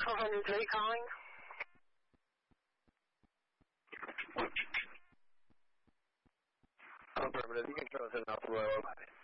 403 calling. Affirmative, you can show us an off the road.